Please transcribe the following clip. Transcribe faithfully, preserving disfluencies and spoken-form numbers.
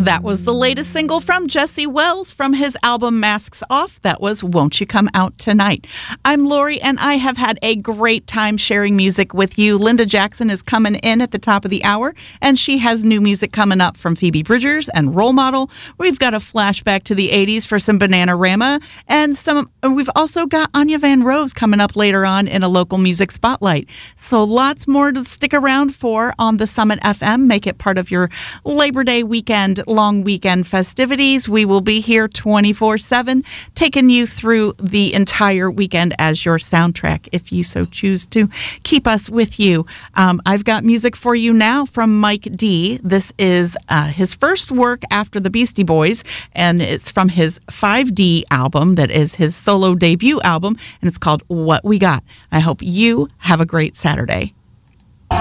That was the latest single from Jesse Wells from his album Masks Off. That was Won't You Come Out Tonight. I'm Lori, and I have had a great time sharing music with you. Linda Jackson is coming in at the top of the hour, and she has new music coming up from Phoebe Bridgers and Role Model. We've got a flashback to the eighties for some Bananarama, and some. We've also got Anya Van Rose coming up later on in a local music spotlight. So lots more to stick around for on the Summit F M. Make it part of your Labor Day weekend, long weekend festivities. We will be here twenty-four seven, taking you through the entire weekend as your soundtrack, if you so choose to keep us with you. Um, I've got music for you now from Mike D. This is uh, his first work after the Beastie Boys, and it's from his five D album that is his solo debut album, and it's called What We Got. I hope you have a great Saturday.